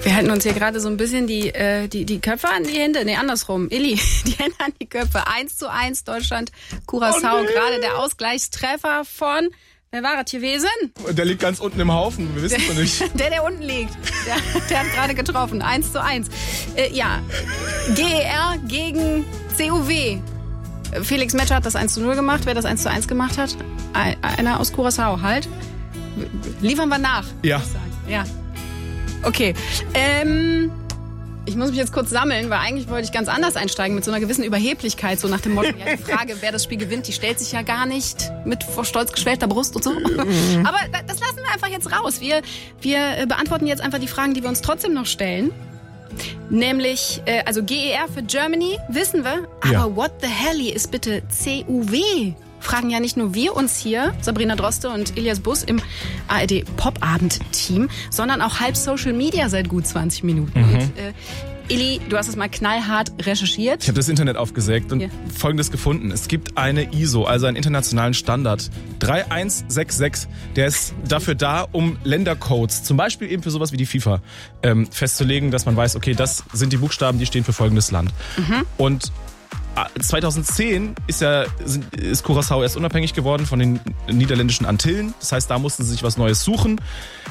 Wir halten uns hier gerade so ein bisschen die Köpfe an die Hände. Nee, andersrum. Illy, die Hände an die Köpfe. 1:1 Deutschland, Curaçao. Gerade der Ausgleichstreffer von, wer war das gewesen? Der liegt ganz unten im Haufen, wir wissen es noch nicht. Der unten liegt. Der hat gerade getroffen. 1:1. GER gegen CUW. Felix Metscher hat das 1:0 gemacht. Wer das 1:1 gemacht hat? Einer aus Curaçao halt. Liefern wir nach. Ja. Muss ich sagen. Ja. Okay. Ich muss mich jetzt kurz sammeln, weil eigentlich wollte ich ganz anders einsteigen, mit so einer gewissen Überheblichkeit, so nach dem Motto, ja, die Frage, wer das Spiel gewinnt, die stellt sich ja gar nicht mit vor stolz geschwellter Brust und so. Aber das lassen wir einfach jetzt raus. Wir beantworten jetzt einfach die Fragen, die wir uns trotzdem noch stellen. Nämlich, also GER für Germany, wissen wir. Aber Ja. what the hell ist bitte CUW? Fragen ja nicht nur wir uns hier, Sabrina Droste und Ilias Bus im ARD-Popabend-Team, sondern auch halb Social Media seit gut 20 Minuten. Und, Illy, du hast es mal knallhart recherchiert. Ich habe das Internet aufgesägt und Folgendes gefunden. Es gibt eine ISO, also einen internationalen Standard, 3166. Der ist dafür da, um Ländercodes, zum Beispiel eben für sowas wie die FIFA, festzulegen, dass man weiß, okay, das sind die Buchstaben, die stehen für folgendes Land. Und 2010 ist Curaçao erst unabhängig geworden von den niederländischen Antillen. Das heißt, da mussten sie sich was Neues suchen.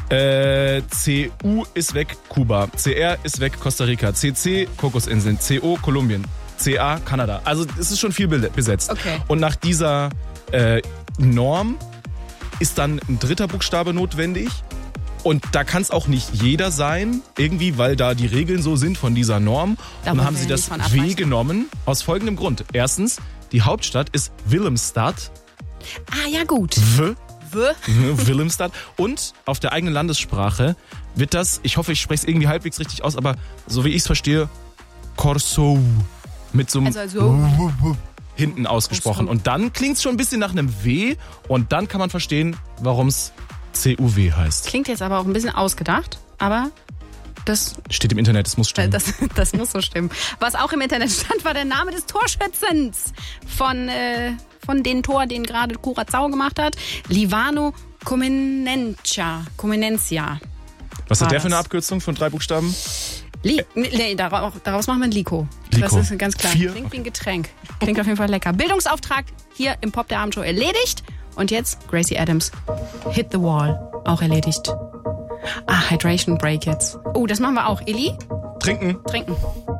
CU ist weg, Kuba. CR ist weg, Costa Rica. CC, Kokosinseln. CO, Kolumbien. CA, Kanada. Also es ist schon viel besetzt. Okay. Und nach dieser Norm ist dann ein dritter Buchstabe notwendig. Und da kann es auch nicht jeder sein, irgendwie, weil da die Regeln so sind von dieser Norm. Da und dann haben wollen sie wir das nicht von W abweichen. genommen, aus folgendem Grund. Erstens, die Hauptstadt ist Willemstad. Ah, ja gut. Willemstad. Und auf der eigenen Landessprache wird das, ich hoffe, ich spreche es irgendwie halbwegs richtig aus, aber so wie ich es verstehe, Corso mit so einem hinten ausgesprochen. Und dann klingt es schon ein bisschen nach einem W und dann kann man verstehen, warum es CUW heißt. Klingt jetzt aber auch ein bisschen ausgedacht, aber das Steht im Internet, es muss stimmen. Das muss so stimmen. Was auch im Internet stand, war der Name des Torschützens von den Tor, den gerade Curaçao gemacht hat. Livano Comenencia. Was hat der für eine das? Abkürzung von 3 Buchstaben? Daraus machen wir ein Lico. Lico. Das ist ganz klar. 4? Klingt wie ein Getränk. Klingt auf jeden Fall lecker. Bildungsauftrag hier im Pop der Abendshow erledigt. Und jetzt Gracie Adams. Hit the Wall. Auch erledigt. Hydration Break jetzt. Oh, das machen wir auch. Illy? Trinken. Trinken.